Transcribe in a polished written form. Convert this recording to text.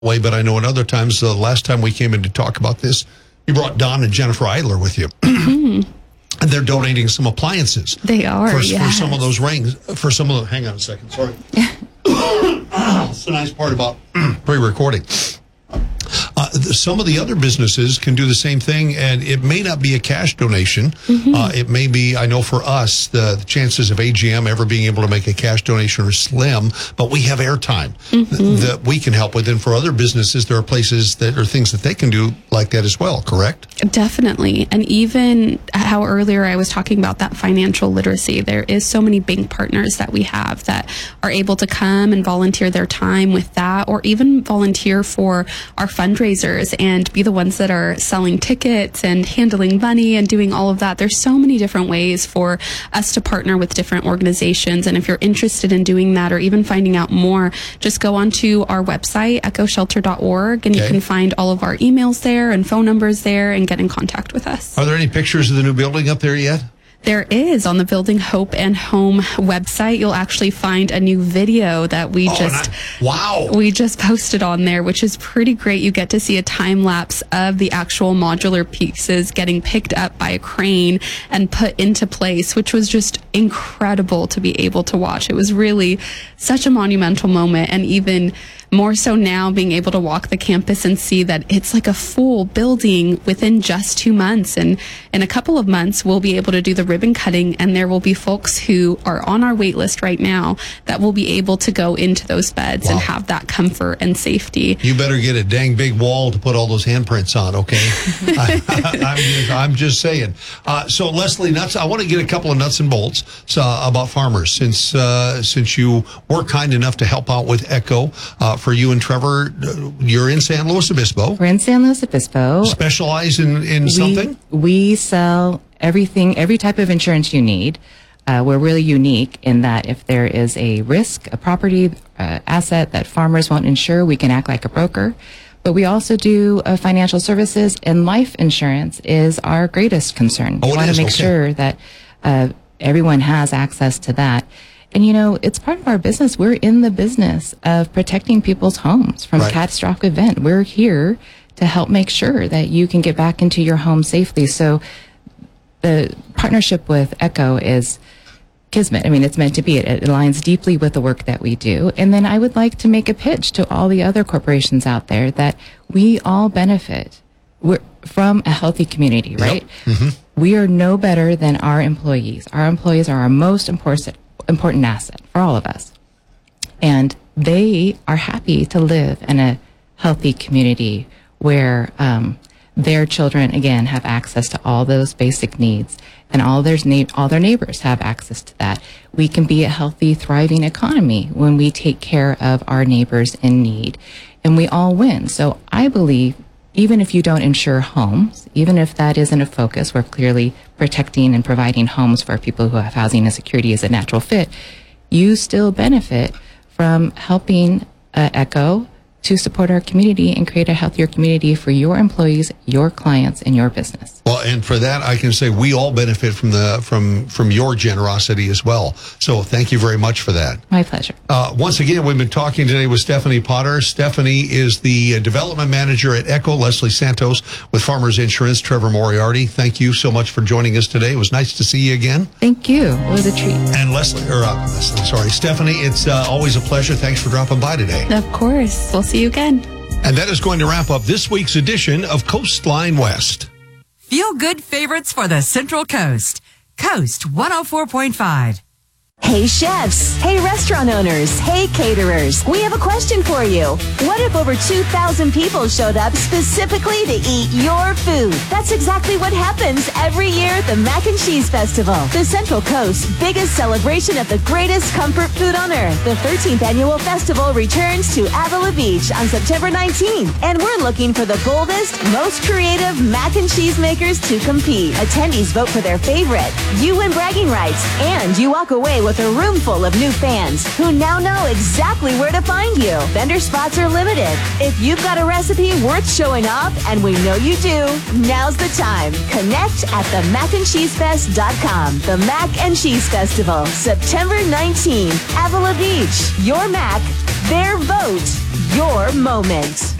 way, but I know at other times, the last time we came in to talk about this, you brought Don and Jennifer Eidler with you. And they're donating some appliances. They are, for yes. some of those rings. For some of the, hang on a second, sorry. It's the nice part about pre-recording. Some of the other businesses can do the same thing, and it may not be a cash donation. It may be, I know for us, the chances of AGM ever being able to make a cash donation are slim, but we have airtime that we can help with. And for other businesses, there are places that are things that they can do like that as well, correct? Definitely. And even how earlier I was talking about that financial literacy, there is so many bank partners that we have that are able to come and volunteer their time with that, or even volunteer for our fundraisers and be the ones that are selling tickets and handling money and doing all of that. There's so many different ways for us to partner with different organizations. And if you're interested in doing that or even finding out more, just go onto our website, echoshelter.org, and you can find all of our emails there and phone numbers there and get in contact with us. Are there any pictures of the new building up there yet? There is. On the Building Hope and Home website, you'll actually find a new video that we just posted on there, which is pretty great. You get to see a time lapse of the actual modular pieces getting picked up by a crane and put into place, which was just incredible to be able to watch. It was really such a monumental moment, and even more so now being able to walk the campus and see that it's like a full building within just 2 months. And in a couple of months, we'll be able to do the ribbon cutting, and there will be folks who are on our wait list right now that will be able to go into those beds and have that comfort and safety. You better get a dang big wall to put all those handprints on, okay? I'm just saying. So Leslie, I want to get a couple of nuts and bolts about farmers, since you were kind enough to help out with ECHO. For you and Trevor, you're in San Luis Obispo. We're in San Luis Obispo. Specialize in something? We sell everything, every type of insurance you need. We're really unique in that if there is a risk, a property, asset that farmers won't insure, we can act like a broker. But we also do financial services, and life insurance is our greatest concern. We want to make sure that everyone has access to that. And, you know, it's part of our business. We're in the business of protecting people's homes from a catastrophic event. We're here to help make sure that you can get back into your home safely. So the partnership with ECHO is kismet. I mean, it's meant to be. It aligns deeply with the work that we do. And then I would like to make a pitch to all the other corporations out there that we all benefit from a healthy community, right? We are no better than our employees. Our employees are our most important asset for all of us. And they are happy to live in a healthy community where their children, again, have access to all those basic needs, and all their neighbors have access to that. We can be a healthy, thriving economy when we take care of our neighbors in need, and we all win. So I believe even if you don't insure homes, even if that isn't a focus, we're clearly protecting and providing homes for people who have housing insecurity as a natural fit, you still benefit from helping ECHO to support our community and create a healthier community for your employees, your clients, and your business. Well, and for that, I can say we all benefit from your generosity as well. So thank you very much for that. My pleasure. Once again, we've been talking today with Stephanie Potter. Stephanie is the development manager at ECHO. Leslie Santos with Farmers Insurance. Trevor Moriarty, thank you so much for joining us today. It was nice to see you again. Thank you. It was a treat. And Stephanie, it's always a pleasure. Thanks for dropping by today. Of course. We'll see you again. And that is going to wrap up this week's edition of Coastline West. Feel good favorites for the Central Coast. Coast 104.5. Hey chefs, hey restaurant owners, hey caterers, we have a question for you. What if over 2,000 people showed up specifically to eat your food? That's exactly what happens every year at the Mac and Cheese Festival, the Central Coast's biggest celebration of the greatest comfort food on earth. The 13th annual festival returns to Avila Beach on September 19th, and we're looking for the boldest, most creative mac and cheese makers to compete. Attendees vote for their favorite. You win bragging rights, and you walk away with a room full of new fans who now know exactly where to find you. Vendor spots are limited. If you've got a recipe worth showing off, and we know you do, now's the time. Connect at themacandcheesefest.com. The Mac and Cheese Festival, September 19th, Avila Beach. Your Mac, their vote, your moment.